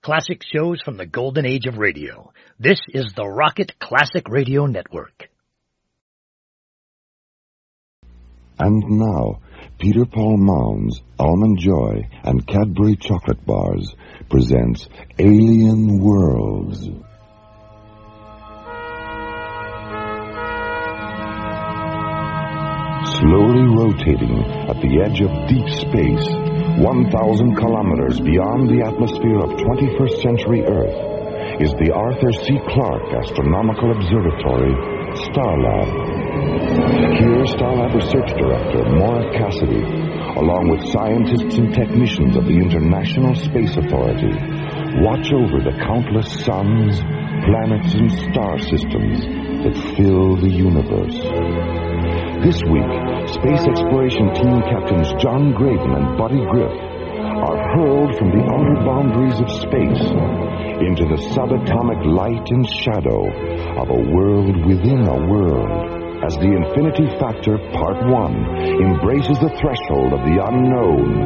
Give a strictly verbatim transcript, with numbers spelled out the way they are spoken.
Classic shows from the golden age of radio. This is the Rocket Classic Radio Network. And now, Peter Paul Mounds, Almond Joy, and Cadbury Chocolate Bars presents Alien Worlds. Slowly rotating at the edge of deep space, one thousand kilometers beyond the atmosphere of twenty-first century Earth, is the Arthur C. Clarke Astronomical Observatory, Starlab. Here, Starlab Research Director Maura Cassidy, along with scientists and technicians of the International Space Authority, watch over the countless suns, planets, and star systems that fill the universe. This week, Space Exploration Team Captains John Graydon and Buddy Griff are hurled from the outer boundaries of space into the subatomic light and shadow of a world within a world, as the Infinity Factor Part one embraces the threshold of the unknown